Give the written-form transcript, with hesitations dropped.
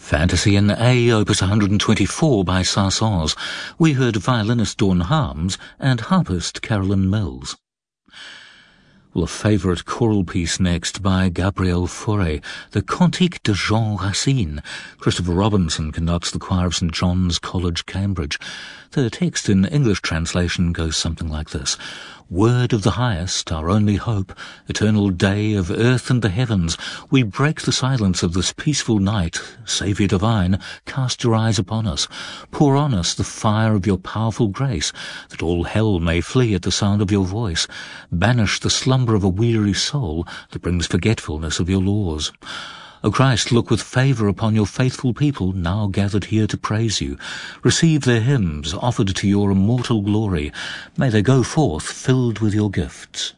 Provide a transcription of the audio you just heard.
Fantasy in A, opus 124 by Saint-Saëns. We heard violinist Dawn Harms and harpist Carolyn Mills. Well, a favourite choral piece next by Gabriel Fauré, the Cantique de Jean Racine. Christopher Robinson conducts the choir of St John's College, Cambridge. The text in English translation goes something like this. Word of the highest, our only hope, eternal day of earth and the heavens, we break the silence of this peaceful night. Saviour divine, cast your eyes upon us. Pour on us the fire of your powerful grace, that all hell may flee at the sound of your voice. Banish the slumber of a weary soul that brings forgetfulness of your laws. O Christ, look with favour upon your faithful people now gathered here to praise you. Receive their hymns offered to your immortal glory. May they go forth filled with your gifts.